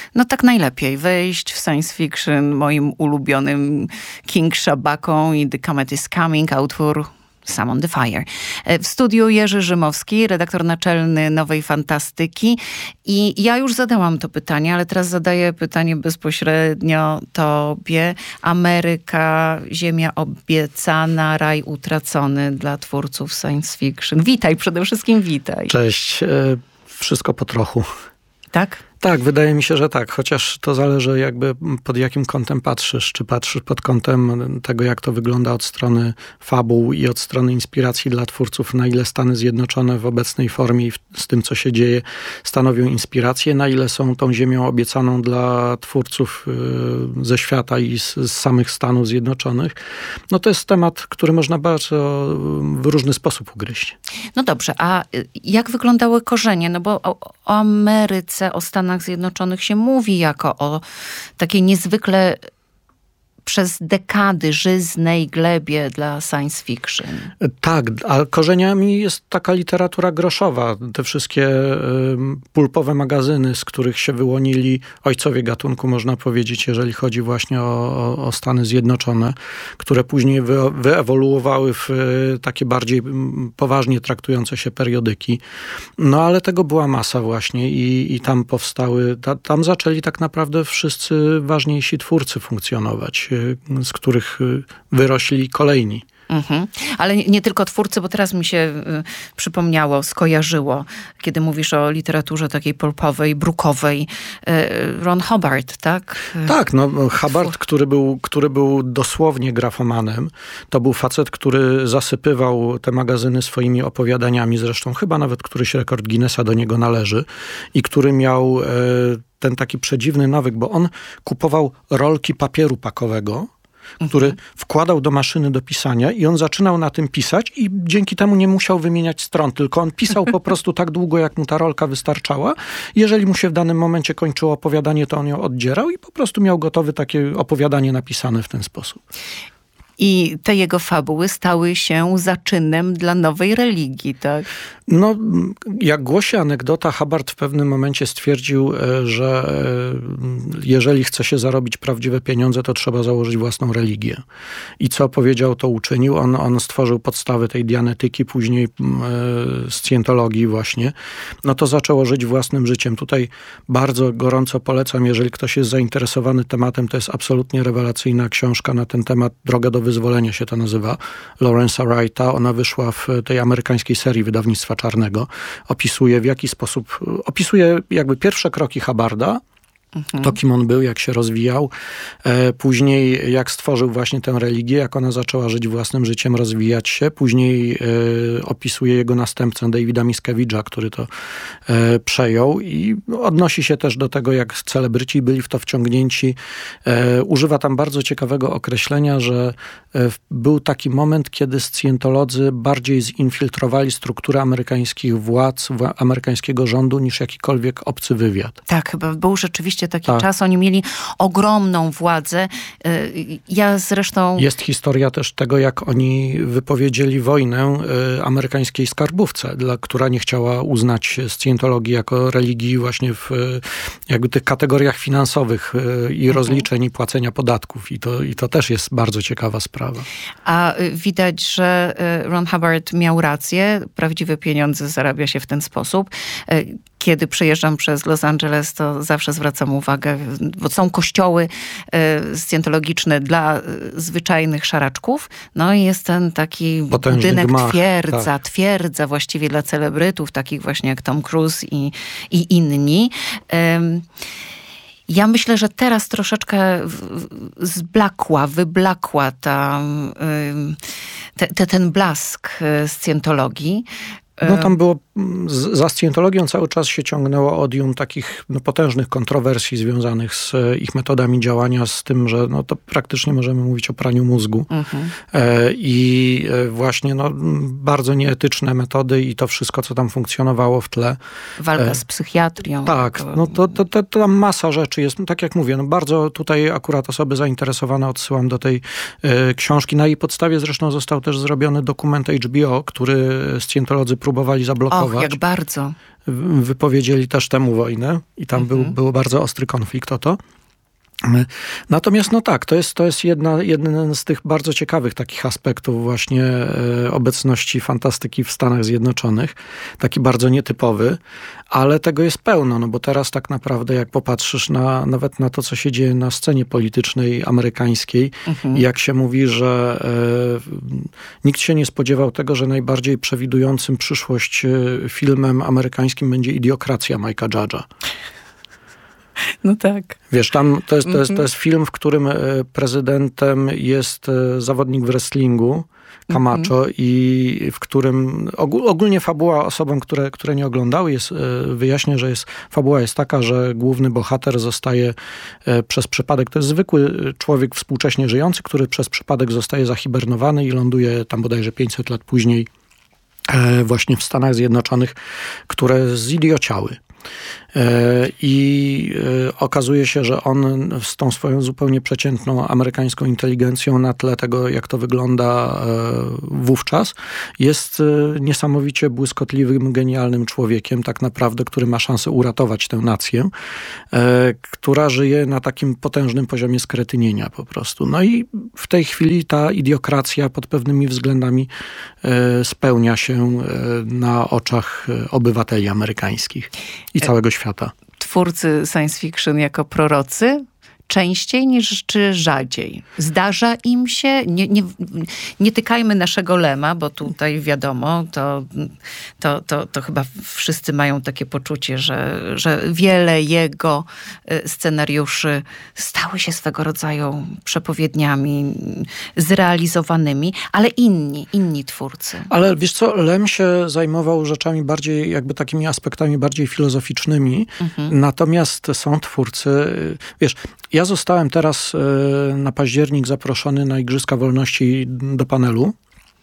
no tak najlepiej wejść w science fiction moim ulubionym King Shabaką i The Comet is Coming, autor Summon the Fire. W studiu Jerzy Rzymowski, redaktor naczelny Nowej Fantastyki. I ja już zadałam to pytanie, ale teraz zadaję pytanie bezpośrednio tobie. Ameryka, ziemia obiecana, raj utracony dla twórców science fiction. Witaj, przede wszystkim witaj. Cześć. Wszystko po trochu. Tak? Tak, wydaje mi się, że tak, chociaż to zależy jakby pod jakim kątem patrzysz. Czy patrzysz pod kątem tego, jak to wygląda od strony fabuł i od strony inspiracji dla twórców, na ile Stany Zjednoczone w obecnej formie i z tym, co się dzieje, stanowią inspirację, na ile są tą ziemią obiecaną dla twórców ze świata i z samych Stanów Zjednoczonych. No to jest temat, który można bardzo w różny sposób ugryźć. No dobrze, a jak wyglądały korzenie? No bo o Ameryce, o Stanach Zjednoczonych się mówi jako o takiej niezwykle przez dekady żyznej glebie dla science fiction. Tak, a korzeniami jest taka literatura groszowa. Te wszystkie pulpowe magazyny, z których się wyłonili ojcowie gatunku, można powiedzieć, jeżeli chodzi właśnie o Stany Zjednoczone, które później wyewoluowały w takie bardziej poważnie traktujące się periodyki. No ale tego była masa właśnie i tam powstały, tam zaczęli tak naprawdę wszyscy ważniejsi twórcy funkcjonować, z których wyrośli kolejni. Mhm. Ale nie tylko twórcy, bo teraz mi się przypomniało, skojarzyło, kiedy mówisz o literaturze takiej pulpowej, brukowej. Ron Hubbard, tak? Tak, no Hubbard, który był dosłownie grafomanem. To był facet, który zasypywał te magazyny swoimi opowiadaniami, zresztą chyba nawet któryś rekord Guinnessa do niego należy i który miał ten taki przedziwny nawyk, bo on kupował rolki papieru pakowego, który wkładał do maszyny do pisania i on zaczynał na tym pisać i dzięki temu nie musiał wymieniać stron, tylko on pisał po prostu tak długo, jak mu ta rolka wystarczała. Jeżeli mu się w danym momencie kończyło opowiadanie, to on ją oddzierał i po prostu miał gotowe takie opowiadanie napisane w ten sposób. I te jego fabuły stały się zaczynem dla nowej religii, tak? No, jak głosi anegdota, Hubbard w pewnym momencie stwierdził, że jeżeli chce się zarobić prawdziwe pieniądze, to trzeba założyć własną religię. I co powiedział, to uczynił. On stworzył podstawy tej dianetyki, później scjentologii właśnie. No to zaczęło żyć własnym życiem. Tutaj bardzo gorąco polecam, jeżeli ktoś jest zainteresowany tematem, to jest absolutnie rewelacyjna książka na ten temat. Droga do wyzwolenia się to nazywa. Lawrence'a Wrighta. Ona wyszła w tej amerykańskiej serii wydawnictwa Czarnego. Opisuje w jaki sposób, opisuje jakby pierwsze kroki Hubbarda, to kim on był, jak się rozwijał. Później jak stworzył właśnie tę religię, jak ona zaczęła żyć własnym życiem, rozwijać się. Później opisuje jego następcę Davida Miscavige'a, który to przejął i odnosi się też do tego, jak celebryci byli w to wciągnięci. Używa tam bardzo ciekawego określenia, że był taki moment, kiedy scjentolodzy bardziej zinfiltrowali strukturę amerykańskich władz, amerykańskiego rządu niż jakikolwiek obcy wywiad. Tak, chyba był rzeczywiście taki czas. Oni mieli ogromną władzę. Ja zresztą... Jest historia też tego, jak oni wypowiedzieli wojnę amerykańskiej skarbówce, która nie chciała uznać scjentologii jako religii właśnie w jakby tych kategoriach finansowych i rozliczeń i płacenia podatków. I to też jest bardzo ciekawa sprawa. A widać, że Ron Hubbard miał rację. Prawdziwe pieniądze zarabia się w ten sposób. Kiedy przejeżdżam przez Los Angeles, to zawsze zwracam uwagę, bo są kościoły scjentologiczne dla zwyczajnych szaraczków. No i jest ten taki potężny budynek gmach, twierdza właściwie dla celebrytów, takich właśnie jak Tom Cruise i inni. Ja myślę, że teraz troszeczkę wyblakła ten blask scjentologii. No tam było, za scjentologią cały czas się ciągnęło odium takich potężnych kontrowersji związanych z ich metodami działania, z tym, że to praktycznie możemy mówić o praniu mózgu. I właśnie bardzo nieetyczne metody i to wszystko, co tam funkcjonowało w tle. Walka z psychiatrią. Tak, to tam masa rzeczy jest. Tak jak mówię, bardzo tutaj akurat osoby zainteresowane odsyłam do tej książki. Na jej podstawie zresztą został też zrobiony dokument HBO, który scjentolodzy próbowali zablokować. zaatakować. Jak bardzo. Wypowiedzieli też temu wojnę i tam był bardzo ostry konflikt o to. Natomiast no tak, to jest jeden z tych bardzo ciekawych takich aspektów właśnie obecności fantastyki w Stanach Zjednoczonych. Taki bardzo nietypowy, ale tego jest pełno, no bo teraz tak naprawdę jak popatrzysz nawet na to, co się dzieje na scenie politycznej amerykańskiej, jak się mówi, że nikt się nie spodziewał tego, że najbardziej przewidującym przyszłość filmem amerykańskim będzie Idiokracja Mike'a Judge'a. No tak. Wiesz, tam to jest film, w którym prezydentem jest zawodnik w wrestlingu, Camacho, i w którym ogólnie fabuła osobom, które nie oglądały, wyjaśnię, że fabuła jest taka, że główny bohater zostaje przez przypadek, to jest zwykły człowiek współcześnie żyjący, który przez przypadek zostaje zahibernowany i ląduje tam bodajże 500 lat później właśnie w Stanach Zjednoczonych, które zidiociały. I okazuje się, że on z tą swoją zupełnie przeciętną amerykańską inteligencją na tle tego, jak to wygląda wówczas, jest niesamowicie błyskotliwym, genialnym człowiekiem, tak naprawdę, który ma szansę uratować tę nację, która żyje na takim potężnym poziomie skretynienia po prostu. No i w tej chwili ta idiokracja pod pewnymi względami spełnia się na oczach obywateli amerykańskich i całego świata. Twórcy science fiction jako prorocy częściej czy rzadziej? Zdarza im się? Nie tykajmy naszego Lema, bo tutaj wiadomo, to chyba wszyscy mają takie poczucie, że wiele jego scenariuszy stały się swego rodzaju przepowiedniami zrealizowanymi, ale inni twórcy. Ale wiesz co, Lem się zajmował rzeczami bardziej, jakby takimi aspektami bardziej filozoficznymi, natomiast są twórcy, wiesz, ja zostałem teraz na październik zaproszony na Igrzyska Wolności do panelu.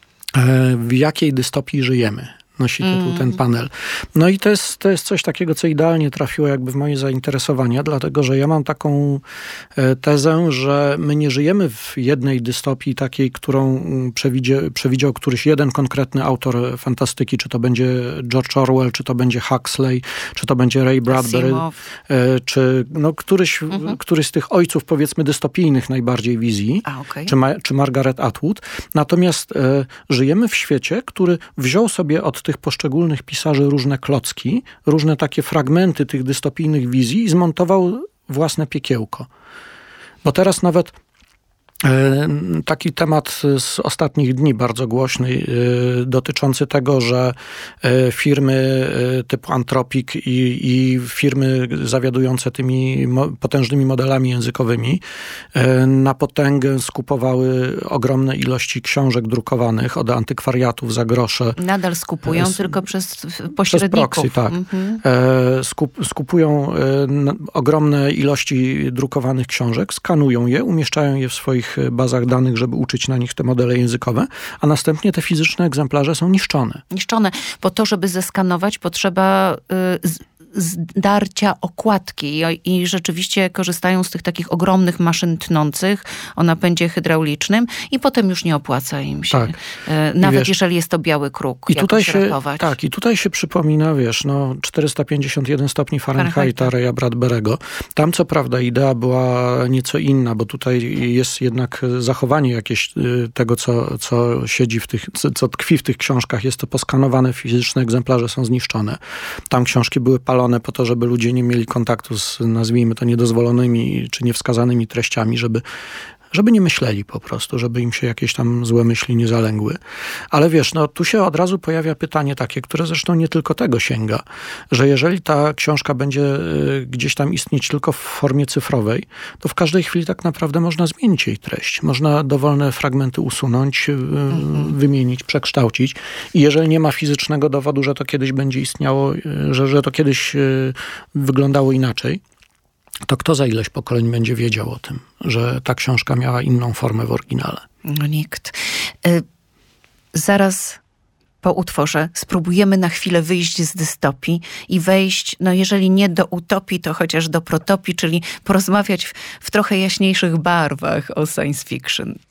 W jakiej dystopii żyjemy? Nosi tytuł ten panel. No i to jest coś takiego, co idealnie trafiło jakby w moje zainteresowania, dlatego że ja mam taką tezę, że my nie żyjemy w jednej dystopii takiej, którą przewidział któryś jeden konkretny autor fantastyki, czy to będzie George Orwell, czy to będzie Huxley, czy to będzie Ray Bradbury, czy no, któryś z tych ojców, powiedzmy, dystopijnych najbardziej wizji, czy Margaret Atwood. Natomiast żyjemy w świecie, który wziął sobie od tych poszczególnych pisarzy różne klocki, różne takie fragmenty tych dystopijnych wizji i zmontował własne piekiełko. Bo teraz nawet taki temat z ostatnich dni bardzo głośny, dotyczący tego, że firmy typu Anthropic i firmy zawiadujące tymi potężnymi modelami językowymi na potęgę skupowały ogromne ilości książek drukowanych od antykwariatów za grosze. Nadal skupują, tylko przez pośredników. Przez proxy, tak. Skupują ogromne ilości drukowanych książek, skanują je, umieszczają je w swoich bazach danych, żeby uczyć na nich te modele językowe, a następnie te fizyczne egzemplarze są niszczone. Niszczone, bo to, żeby zeskanować, potrzeba zdarcia okładki i rzeczywiście korzystają z tych takich ogromnych maszyn tnących o napędzie hydraulicznym i potem już nie opłaca im się. Tak. Nawet jeżeli jest to biały kruk. I tutaj się przypomina, 451 stopni Fahrenheita Raya Bradbury'ego. Tam co prawda idea była nieco inna, bo tutaj jest jednak zachowanie jakieś tego, co siedzi w tych, co tkwi w tych książkach. Jest to poskanowane, fizyczne egzemplarze są zniszczone. Tam książki były palone po to, żeby ludzie nie mieli kontaktu z, nazwijmy to, niedozwolonymi czy niewskazanymi treściami, żeby nie myśleli po prostu, żeby im się jakieś tam złe myśli nie zalęgły. Ale tu się od razu pojawia pytanie takie, które zresztą nie tylko tego sięga, że jeżeli ta książka będzie gdzieś tam istnieć tylko w formie cyfrowej, to w każdej chwili tak naprawdę można zmienić jej treść. Można dowolne fragmenty usunąć, wymienić, przekształcić. I jeżeli nie ma fizycznego dowodu, że to kiedyś będzie istniało, że to kiedyś wyglądało inaczej, to kto za ileś pokoleń będzie wiedział o tym, że ta książka miała inną formę w oryginale? No nikt. Zaraz po utworze spróbujemy na chwilę wyjść z dystopii i wejść, jeżeli nie do utopii, to chociaż do protopii, czyli porozmawiać w trochę jaśniejszych barwach o science fiction.